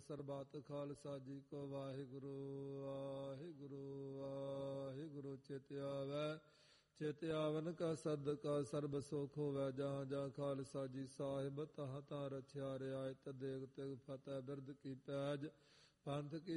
ਸਰਬੱਤ ਖਾਲਸਾ ਜੀ ਕੋ ਵਾਹਿਗੁਰੂ ਵਾਹਿਗੁਰੂ ਵਾਹਿਗੁਰੂ। ਚਿਤ ਆਵੈ ਚਿਤ ਆਵਨ ਕਾ ਸਦਕਾ ਸਰਬ ਸੁਖ ਹੋਵੈ। ਜਾਂ ਜਾਂ ਖਾਲਸਾ ਜੀ ਸਾਹਿਬ ਤਹਾਂ ਤਹਾਂ ਰਛਿਆ ਰਿਆਇਤ ਦੇਗ ਤਿਗ ਫਤਿਹ ਬਿਰਦ ਕੀ ਪੈਜ ਪੰਥ ਕੀ